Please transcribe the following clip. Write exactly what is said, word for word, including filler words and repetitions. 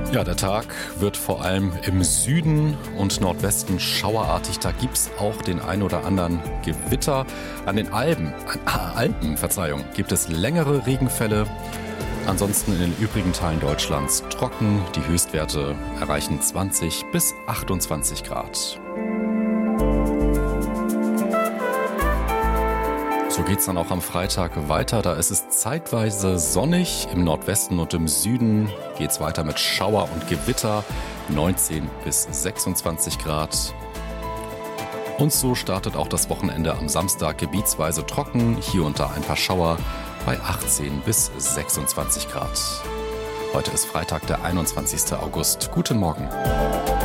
Ja, der Tag wird vor allem im Süden und Nordwesten schauerartig. Da gibt es auch den ein oder anderen Gewitter. An den Alpen, ah, Alpen, Verzeihung, gibt es längere Regenfälle. Ansonsten in den übrigen Teilen Deutschlands trocken. Die Höchstwerte erreichen zwanzig bis achtundzwanzig Grad. So geht es dann auch am Freitag weiter. Da ist es zeitweise sonnig. Im Nordwesten und im Süden geht es weiter mit Schauer und Gewitter. neunzehn bis sechsundzwanzig Grad. Und so startet auch das Wochenende am Samstag gebietsweise trocken. Hier und da ein paar Schauer bei achtzehn bis sechsundzwanzig Grad. Heute ist Freitag, der einundzwanzigsten August. Guten Morgen.